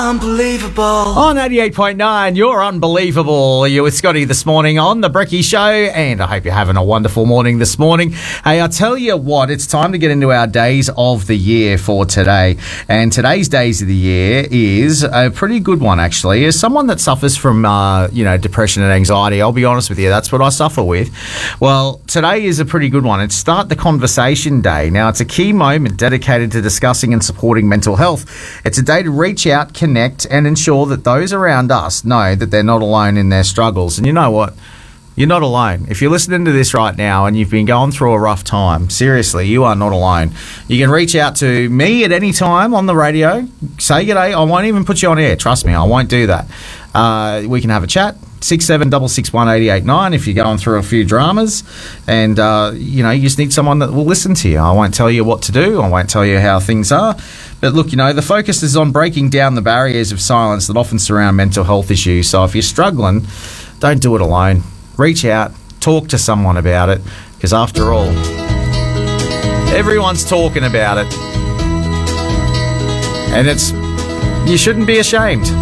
Unbelievable. On 88.9, you're unbelievable. You're with Scotty this morning on The Brekkie Show, and I hope you're having a wonderful morning this morning. Hey, I'll tell you what, it's time to get into our days of the year for today. And today's days of the year is a pretty good one, actually. As someone that suffers from, depression and anxiety, I'll be honest with you, that's what I suffer with. Well, today is a pretty good one. It's Start the Conversation Day. Now, it's a key moment dedicated to discussing and supporting mental health. It's a day to reach out, connect, and ensure that those around us know that they're not alone in their struggles. And you know what? You're not alone. If you're listening to this right now and you've been going through a rough time, seriously, you are not alone. You can reach out to me at any time on the radio. Say g'day. I won't even put you on air. Trust me, I won't do that. We can have a chat. 67661889 if you're going through a few dramas and, you just need someone that will listen to you. I won't tell you what to do. I won't tell you how things are. But look, the focus is on breaking down the barriers of silence that often surround mental health issues. So if you're struggling, don't do it alone. Reach out, talk to someone about it, because after all, everyone's talking about it. And you shouldn't be ashamed.